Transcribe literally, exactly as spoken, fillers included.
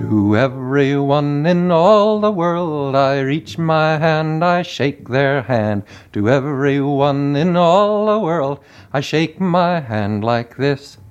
To everyone in all the world I reach my hand, I shake their hand. To everyone in all the world I shake my hand like this.